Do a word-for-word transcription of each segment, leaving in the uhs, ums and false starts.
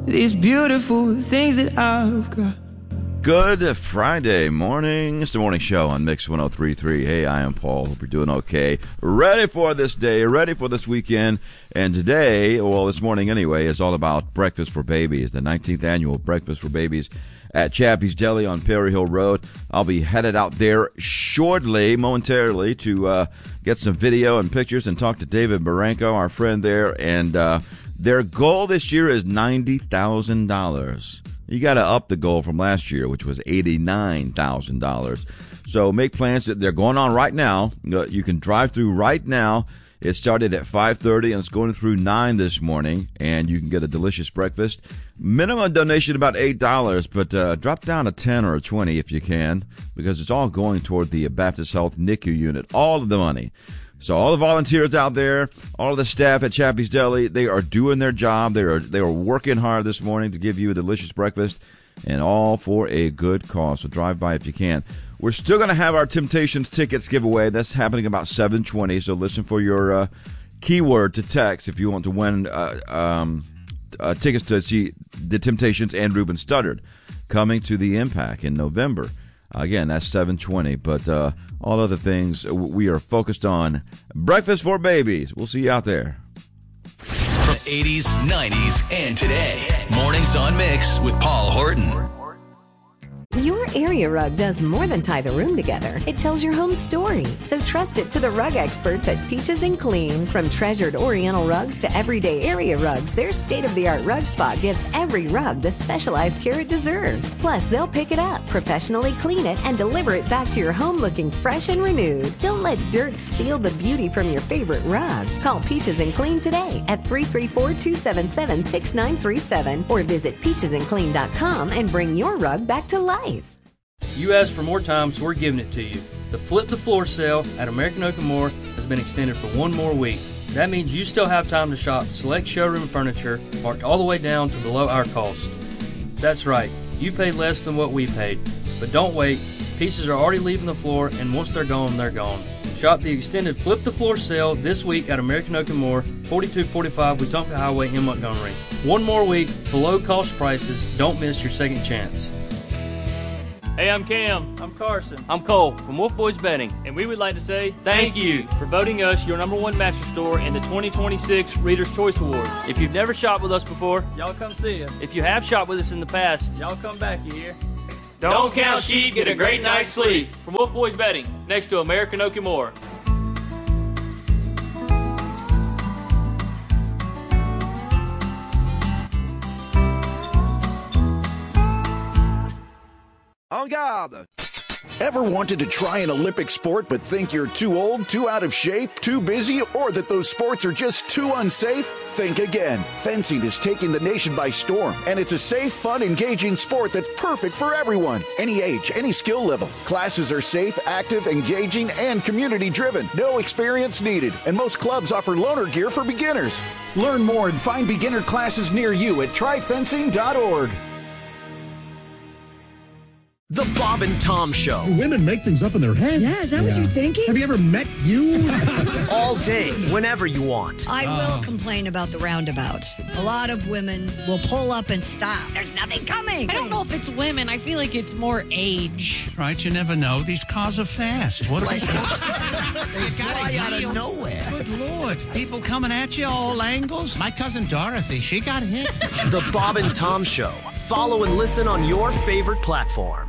these beautiful things that I've got. Good Friday morning. It's the morning show on Mix one oh three point three. Hey, I am Paul. Hope you're doing okay. Ready for this day, ready for this weekend. And today, well, this morning anyway, is all about Breakfast for Babies, the nineteenth annual Breakfast for Babies at Chappie's Deli on Perry Hill Road. I'll be headed out there shortly, momentarily, to uh, get some video and pictures and talk to David Baranko, our friend there. And uh, their goal this year is ninety thousand dollars. You got to up the goal from last year, which was eighty-nine thousand dollars. So make plans. That they're going on right now. You can drive through right now. It started at five thirty and it's going through nine this morning, and you can get a delicious breakfast. Minimum donation about eight dollars, but uh, drop down a ten or a twenty if you can, because it's all going toward the Baptist Health N I C U unit, all of the money. So all the volunteers out there, all of the staff at Chappie's Deli, they are doing their job. They are they are working hard this morning to give you a delicious breakfast, and all for a good cause. So drive by if you can. We're still going to have our Temptations tickets giveaway. That's happening about seven twenty, so listen for your uh, keyword to text if you want to win uh, um, uh, tickets to see the Temptations and Ruben Studdard coming to the Impact in November. Uh, again, that's seven twenty, but uh, all other things, we are focused on Breakfast for Babies. We'll see you out there. From the eighties, nineties, and today. Mornings on Mix with Paul Horton. Your area rug does more than tie the room together. It tells your home story. So trust it to the rug experts at Peaches and Clean. From treasured Oriental rugs to everyday area rugs, their state-of-the-art rug spot gives every rug the specialized care it deserves. Plus, they'll pick it up, professionally clean it, and deliver it back to your home looking fresh and renewed. Don't let dirt steal the beauty from your favorite rug. Call Peaches and Clean today at three three four, two seven seven, six nine three seven or visit peaches and clean dot com and bring your rug back to life. You asked for more time, so we're giving it to you. The Flip the Floor sale at American Oak and More has been extended for one more week. That means you still have time to shop select showroom furniture marked all the way down to below our cost. That's right, you paid less than what we paid. But don't wait, pieces are already leaving the floor, and once they're gone, they're gone. Shop the extended Flip the Floor sale this week at American Oak and More, forty-two forty-five Wetumpka Highway in Montgomery. One more week, below cost prices. Don't miss your second chance. Hey, I'm Cam. I'm Carson. I'm Cole from Wolf Boys Betting. And we would like to say thank you for voting us your number one mattress store in the twenty twenty-six Reader's Choice Awards. If you've never shopped with us before, y'all come see us. If you have shopped with us in the past, y'all come back, you hear? Don't, Don't count sheep, get a great night's sleep. From Wolf Boys Betting, next to American Oak and More. En garde! Ever wanted to try an Olympic sport but think you're too old, too out of shape, too busy, or that those sports are just too unsafe? Think again. Fencing is taking the nation by storm, and it's a safe, fun, engaging sport that's perfect for everyone. Any age, any skill level. Classes are safe, active, engaging, and community-driven. No experience needed, and most clubs offer loaner gear for beginners. Learn more and find beginner classes near you at try fencing dot org. The Bob and Tom Show. Women make things up in their head. Yeah, is that yeah. what you're thinking? Have you ever met you? All day, whenever you want. I oh. will complain about the roundabouts. A lot of women will pull up and stop. There's nothing coming. I don't know if it's women. I feel like it's more age. Right, you never know. These cars are fast. What like, they fly out of nowhere. Good Lord. People coming at you all angles. My cousin Dorothy, she got hit. The Bob and Tom Show. Follow and listen on your favorite platform.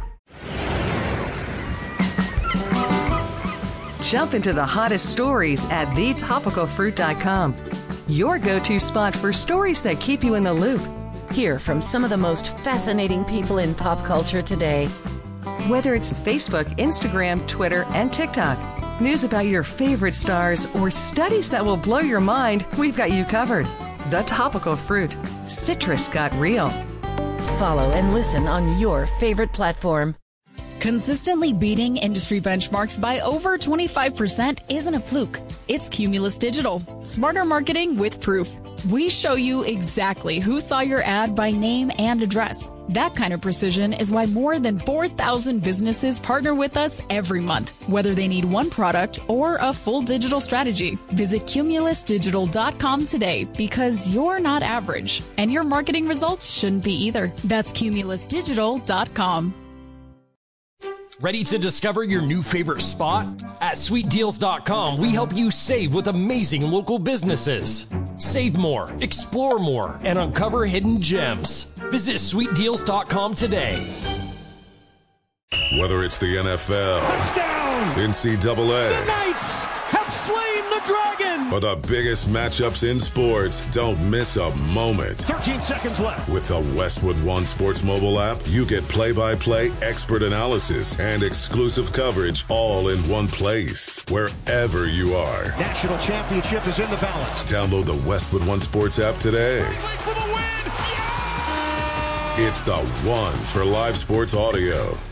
Jump into the hottest stories at the topical fruit dot com. Your go-to spot for stories that keep you in the loop. Hear from some of the most fascinating people in pop culture today. Whether it's Facebook, Instagram, Twitter, and TikTok, news about your favorite stars, or studies that will blow your mind, we've got you covered. The Topical Fruit. Citrus got real. Follow and listen on your favorite platform. Consistently beating industry benchmarks by over twenty-five percent isn't a fluke. It's Cumulus Digital. Smarter marketing with proof. We show you exactly who saw your ad by name and address. That kind of precision is why more than four thousand businesses partner with us every month, whether they need one product or a full digital strategy. Visit cumulus digital dot com today because you're not average, and your marketing results shouldn't be either. That's cumulus digital dot com. Ready to discover your new favorite spot? At sweet deals dot com, we help you save with amazing local businesses. Save more, explore more, and uncover hidden gems. Visit sweet deals dot com today. Whether it's the N F L, touchdown, N C double A, the Knights have slain the dragon, or the biggest matchups in sports, don't miss a moment. thirteen seconds left. With the Westwood One Sports mobile app, you get play-by-play, expert analysis, and exclusive coverage all in one place, wherever you are. National championship is in the balance. Download the Westwood One Sports app today. For the win. Yeah! It's the one for live sports audio.